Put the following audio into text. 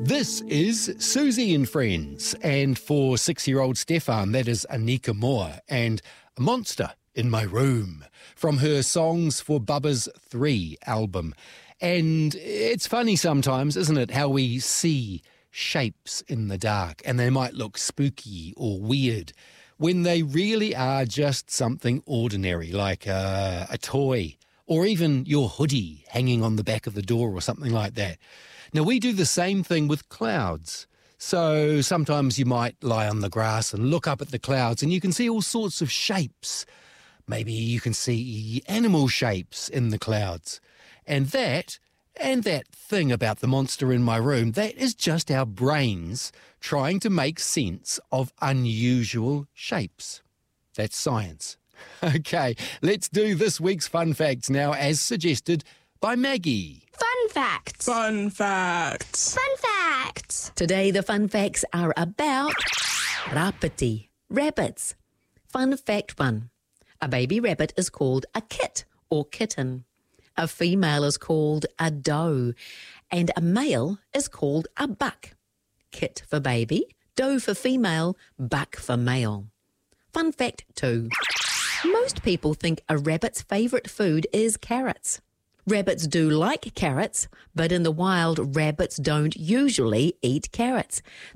This is Susie and Friends, and for 6-year-old Stefan, that is Anika Moore, and A Monster in My Room, from her Songs for Bubba's 3 album. And it's funny sometimes, isn't it, how we see shapes in the dark, and they might look spooky or weird, when they really are just something ordinary, like a toy, or even your hoodie hanging on the back of the door or something like that. Now, we do the same thing with clouds. So sometimes you might lie on the grass and look up at the clouds and you can see all sorts of shapes. Maybe you can see animal shapes in the clouds. And that thing about the monster in my room, that is just our brains trying to make sense of unusual shapes. That's science. Okay, let's do this week's fun facts now, as suggested by Maggie. Fun facts. Fun facts. Fun facts. Today the fun facts are about rapiti, rabbits. Fun fact 1. A baby rabbit is called a kit or kitten. A female is called a doe. And a male is called a buck. Kit for baby, doe for female, buck for male. Fun fact 2. Most people think a rabbit's favourite food is carrots. Rabbits do like carrots, but in the wild, rabbits don't usually eat carrots.